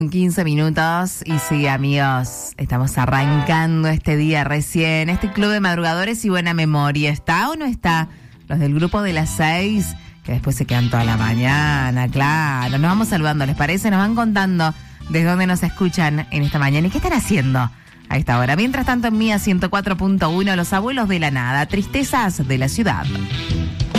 15 minutos y sí, amigos, estamos arrancando este día recién, este club de madrugadores y buena memoria. ¿Está o no está? Los del grupo de las 6, que después se quedan toda la mañana, claro. Nos vamos saludando, ¿les parece? Nos van contando desde dónde nos escuchan en esta mañana y qué están haciendo a esta hora. Mientras tanto, en Mía 104.1, los abuelos de la nada, tristezas de la ciudad.